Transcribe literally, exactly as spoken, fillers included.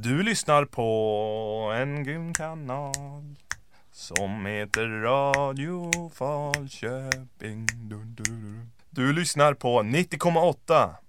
Du lyssnar på en grym kanal som heter Radio Falköping. Du lyssnar på nittio komma åtta